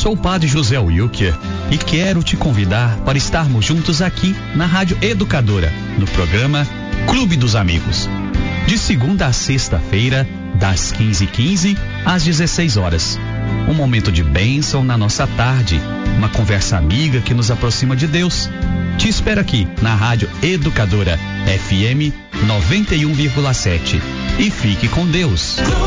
Sou o Padre José Wilker e quero te convidar para estarmos juntos aqui na Rádio Educadora, no programa Clube dos Amigos. De segunda a sexta-feira, das 15h15 às 16h. Um momento de bênção na nossa tarde, uma conversa amiga que nos aproxima de Deus. Te espero aqui na Rádio Educadora FM 91,7. E fique com Deus.